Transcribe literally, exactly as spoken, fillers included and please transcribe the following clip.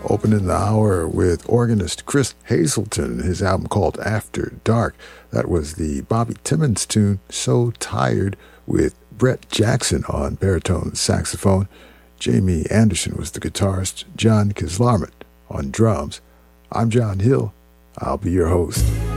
Opening the hour with organist Chris Hazelton, his album called After Dark. That was the Bobby Timmons tune, So Tired, with Brett Jackson on baritone saxophone. Jamie Anderson was the guitarist, John Kislarmit on drums. I'm John Hill. I'll be your host.